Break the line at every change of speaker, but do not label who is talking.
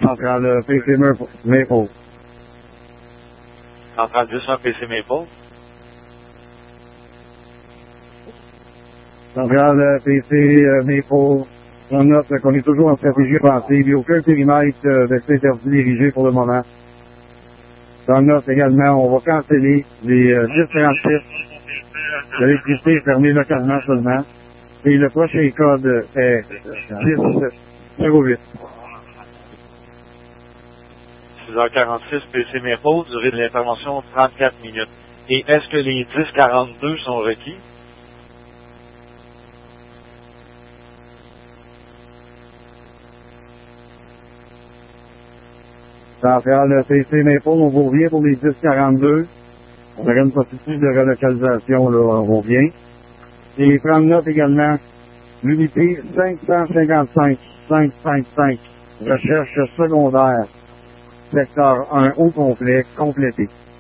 Centrale PC Maple.
Centrale 10 PC Maple.
Centrale PC Maple. On note qu'on est toujours en stratégie avancée. Il n'y a aucun périmètre d'accès interdit dirigé pour le moment. On note également, on va canceller les 1036. L'électricité est fermée localement seulement. Et le prochain code est 1008.
6h46 PC Maple, durée de l'intervention 34 minutes. Et est-ce que les 1042 sont requis?
Centrale PC Maple, on vous revient pour les 1042. On aurait une possibilité de relocalisation, là, on revient. Et prendre note également, l'unité 555, recherche secondaire, secteur 1 au complet, complété.